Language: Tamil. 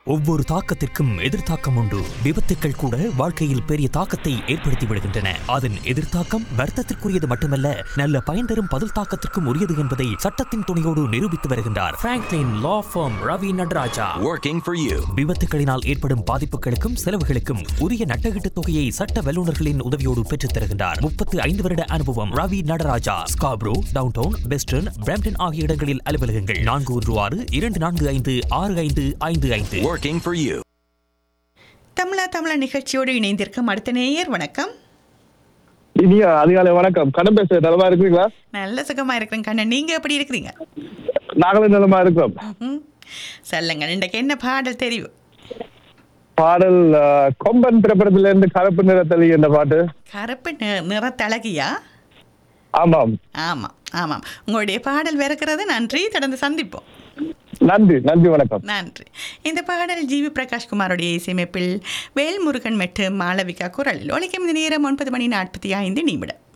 ஒவ்வொரு தாக்கத்திற்கும் எதிர்த்தாக்கம் உண்டு. விபத்துக்கள் கூட வாழ்க்கையில் பெரிய தாக்கத்தை ஏற்படுத்தி விடுகின்றன. அதன் எதிர்த்தாக்கம் வருத்தத்திற்குரியது மட்டுமல்ல, நல்ல பயன் தரும் பதில் தாக்கத்திற்கும் உரியது என்பதை சட்டத்தின் துணையோடு நிரூபித்து வருகின்றார் Franklin law form Ravi Nataraja. Working for you. விபத்துகளினால் ஏற்படும் பாதிப்புகளுக்கும் செலவுகளுக்கும் உரிய நட்டகீட்டு தொகையை சட்ட வல்லுநர்களின் உதவியோடு பெற்றுத் தருகின்றார். 35 வருட அனுபவம். Ravi Nataraja. Scarborough, downtown, western, Brampton ஆகிய இடங்களில் அலுவலகங்கள். 416-245-6555. Working for you. தமிழா நிகழ்ச்சியோடு இணைந்திருக்கும் அடுத்த நேயர். வணக்கம். இனிய அதிகாலை வணக்கம். கடன் பேச நலமா இருக்கிறீங்களா? நல்ல சுகமா இருக்கிறேன் கண்ணன், நீங்க எப்படி இருக்கிறீங்க? நாங்களும் நலமா இருக்கிறோம். சொல்லுங்க, இன்றைக்கு என்ன பாடல் தெரியும்? பாடல் கொம்பன் திரைப்படத்தில இருந்து கருப்பு நிறத்தளி என்ற பாட்டு. கருப்பு நிறத்தழகியா? ஆமாம் ஆமாம் ஆமாம், உங்களுடைய பாடல் விறக்கிறது. நன்றி, தொடர்ந்து சந்திப்போம். நன்றி வணக்கம். நன்றி. இந்த பாடல் ஜிவி பிரகாஷ்குமாரோடைய இசையமைப்பில் வேல்முருகன் மற்றும் மாளவிகா குரலில் ஒலிக்கும். இந்த நேரம் 9:45.